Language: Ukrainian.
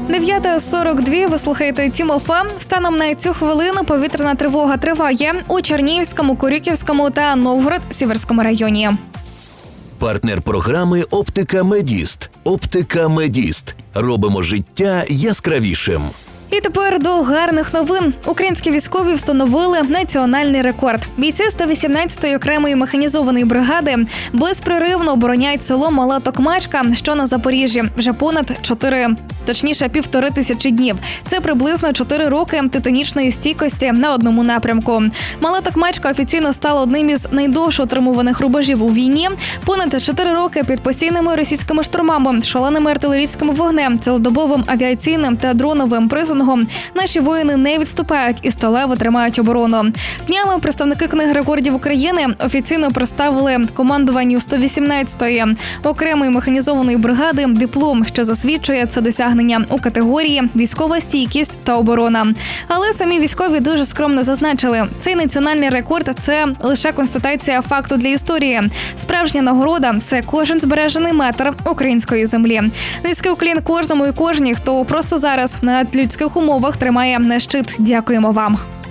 9:42, ви слухаєте Тім ФМ. Станом на цю хвилину повітряна тривога триває у Чернігівському, Корюківському та Новгород-Сіверському районі. Партнер програми «Оптика Медіст». «Оптика Медіст». Робимо життя яскравішим. І тепер до гарних новин. Українські військові встановили національний рекорд. Бійці 118-ї окремої механізованої бригади безперервно обороняють село Мала Токмачка, що на Запоріжжі, вже понад 1,5 тисячі днів. Це приблизно 4 роки титанічної стійкості на одному напрямку. Мала Токмачка офіційно стала одним із найдовше утримуваних рубежів у війні. Понад 4 роки під постійними російськими штурмами, шаленими артилерійським вогнем, цілодобовим авіаційним та дроновим пресингом наші воїни не відступають і сталево тримають оборону. Днями представники Книги рекордів України офіційно представили командуванню 118-ї окремої механізованої бригади диплом, що засвідчує це досягнення у категорії «Військова стійкість та оборона». Але самі військові дуже скромно зазначили, цей національний рекорд – це лише констатація факту для історії. Справжня нагорода – це кожен збережений метр української землі. Низький уклін кожному і кожній, хто просто зараз на людських умовах тримає на щит. Дякуємо вам.